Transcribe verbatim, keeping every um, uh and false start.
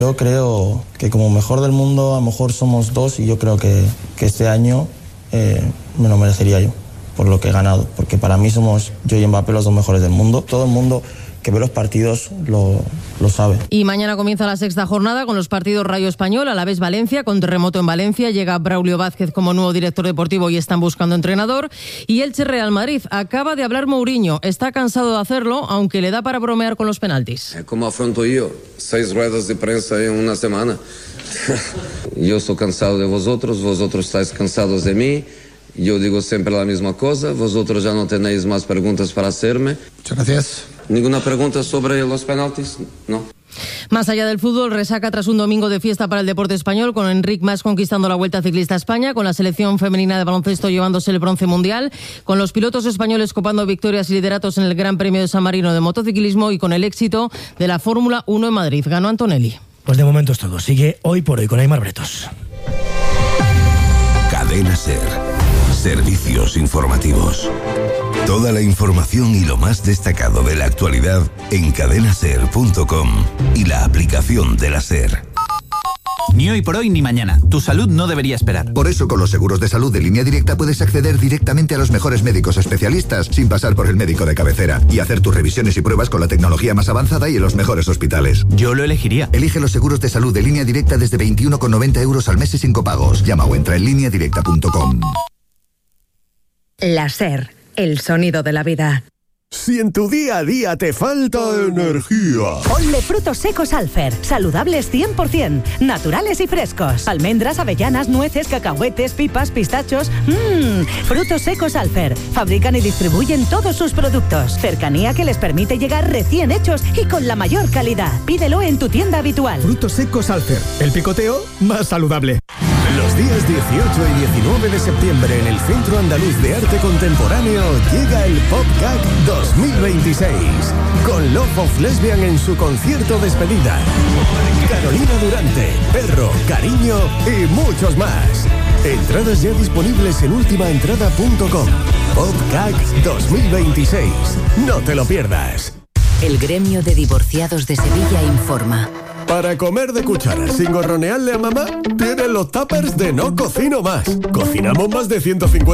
Yo creo que como mejor del mundo a lo mejor somos dos y yo creo que, que este año eh, me lo merecería yo por lo que he ganado, porque para mí somos yo y Mbappé los dos mejores del mundo. Todo el mundo que ve los partidos lo, lo sabe. Y mañana comienza la sexta jornada con los partidos Rayo Español, Alavés Valencia, con terremoto en Valencia. Llega Braulio Vázquez como nuevo director deportivo y están buscando entrenador. Y Elche Real Madrid. Acaba de hablar Mourinho. Está cansado de hacerlo, aunque le da para bromear con los penaltis. ¿Cómo afronto yo? Seis ruedas de prensa en una semana. Yo estoy cansado de vosotros, vosotros estáis cansados de mí. Yo digo siempre la misma cosa, vosotros ya no tenéis más preguntas para hacerme. Muchas gracias. ¿Ninguna pregunta sobre los penaltis? No. Más allá del fútbol, resaca tras un domingo de fiesta para el deporte español, con Enric Mas conquistando la Vuelta Ciclista a España, con la selección femenina de baloncesto llevándose el bronce mundial, con los pilotos españoles copando victorias y lideratos en el Gran Premio de San Marino de motociclismo y con el éxito de la Fórmula uno en Madrid. Ganó Antonelli. Pues de momento es todo. Sigue Hoy por Hoy con Aimar Bretos. Cadena SER. Servicios informativos. Toda la información y lo más destacado de la actualidad en cadena ser punto com y la aplicación de la SER. Ni hoy por hoy ni mañana. Tu salud no debería esperar. Por eso, con los seguros de salud de Línea Directa puedes acceder directamente a los mejores médicos especialistas sin pasar por el médico de cabecera y hacer tus revisiones y pruebas con la tecnología más avanzada y en los mejores hospitales. Yo lo elegiría. Elige los seguros de salud de Línea Directa desde veintiuno con noventa euros al mes y sin copagos. Llama o entra en línea directa punto com. La SER, el sonido de la vida. Si en tu día a día te falta energía, Ponle frutos secos Alfer, saludables cien por ciento, naturales y frescos. Almendras, avellanas, nueces, cacahuetes, pipas, pistachos. Mmm, frutos secos Alfer. Fabrican y distribuyen todos sus productos. Cercanía que les permite llegar recién hechos y con la mayor calidad. Pídelo en tu tienda habitual. Frutos secos Alfer, el picoteo más saludable. Los días dieciocho y diecinueve de septiembre en el Centro Andaluz de Arte Contemporáneo llega el PopCat dos mil veintiséis, con Love of Lesbian en su concierto despedida, Carolina Durante, Perro, Cariño y muchos más. Entradas ya disponibles en ultima entrada punto com. PopCat dos mil veintiséis, no te lo pierdas. El Gremio de Divorciados de Sevilla informa. Para comer de cuchara sin gorronearle a mamá, tienen los tuppers de No Cocino Más. Cocinamos más de ciento cincuenta